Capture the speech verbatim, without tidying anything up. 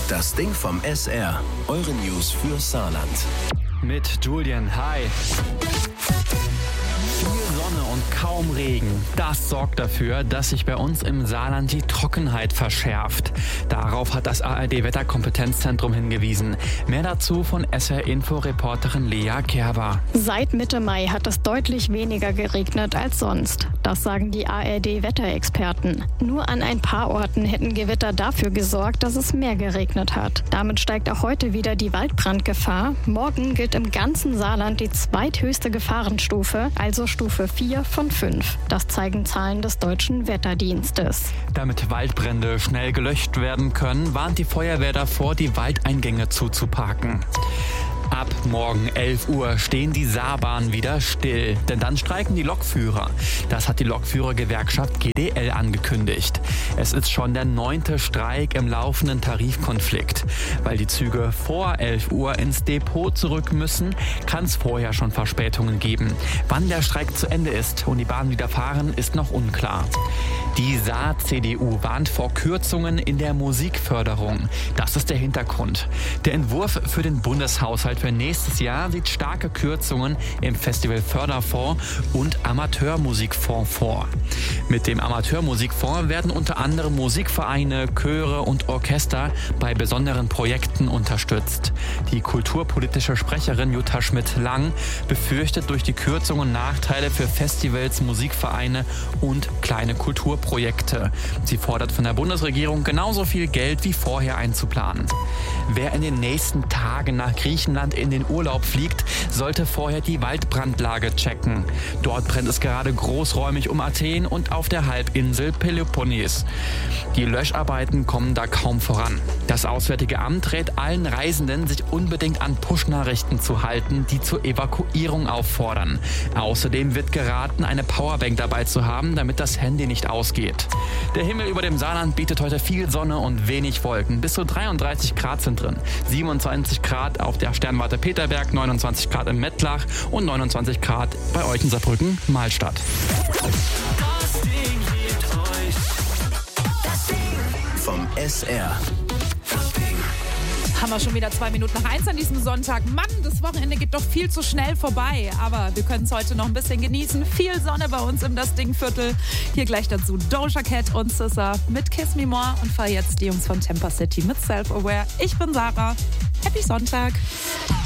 Das Ding vom S R. Eure News für Saarland. Mit Julian, hi. Viel Sonne und kaum Regen. Das sorgt dafür, dass sich bei uns im Saarland die Trockenheit verschärft. Darauf hat das A R D-Wetterkompetenzzentrum hingewiesen. Mehr dazu von S R-Info-Reporterin Lea Kerber. Seit Mitte Mai hat es deutlich weniger geregnet als sonst. Das sagen die A R D-Wetterexperten. Nur an ein paar Orten hätten Gewitter dafür gesorgt, dass es mehr geregnet hat. Damit steigt auch heute wieder die Waldbrandgefahr. Morgen gilt im ganzen Saarland die zweithöchste Gefahrenstufe, also Stufe vier von fünf. Das zeigen Zahlen des Deutschen Wetterdienstes. Damit Waldbrände schnell gelöscht werden können, warnt die Feuerwehr davor, die Waldeingänge zuzuparken. Ab morgen elf Uhr stehen die Saarbahnen wieder still, denn dann streiken die Lokführer. Das hat die Lokführergewerkschaft G D L angekündigt. Es ist schon der neunte Streik im laufenden Tarifkonflikt. Weil die Züge vor elf Uhr ins Depot zurück müssen, kann es vorher schon Verspätungen geben. Wann der Streik zu Ende ist und die Bahnen wieder fahren, ist noch unklar. Die Saar-C D U warnt vor Kürzungen in der Musikförderung. Das ist der Hintergrund. Der Entwurf für den Bundeshaushalt für nächstes Jahr sieht starke Kürzungen im Festivalförderfonds und Amateurmusikfonds vor. Mit dem Amateurmusikfonds werden unter anderem Musikvereine, Chöre und Orchester bei besonderen Projekten unterstützt. Die kulturpolitische Sprecherin Jutta Schmidt-Lang befürchtet durch die Kürzungen Nachteile für Festivals, Musikvereine und kleine Kulturprojekte. Sie fordert von der Bundesregierung genauso viel Geld wie vorher einzuplanen. Wer in den nächsten Tagen nach Griechenland in den Urlaub fliegt, sollte vorher die Waldbrandlage checken. Dort brennt es gerade großräumig um Athen und auf der Halbinsel Peloponnes. Die Löscharbeiten kommen da kaum voran. Das Auswärtige Amt rät allen Reisenden, sich unbedingt an Push-Nachrichten zu halten, die zur Evakuierung auffordern. Außerdem wird geraten, eine Powerbank dabei zu haben, damit das Handy nicht ausgeht. Der Himmel über dem Saarland bietet heute viel Sonne und wenig Wolken. Bis zu dreiunddreißig Grad sind drin. siebenundzwanzig Grad auf der Sternwarte Peterberg, neunundzwanzig Grad in Mettlach und neunundzwanzig Grad bei euch in Saarbrücken-Mahlstadt. Das Ding hebt euch. Das Ding vom S R. Das Ding. Haben wir schon wieder zwei Minuten nach eins an diesem Sonntag. Mann, das Wochenende geht doch viel zu schnell vorbei. Aber wir können es heute noch ein bisschen genießen. Viel Sonne bei uns im Das Ding-Viertel. Hier gleich dazu Doja Cat und S Z A mit Kiss Me More. Und fahr jetzt die Jungs von Temper City mit Self-Aware. Ich bin Sarah. Happy Sonntag.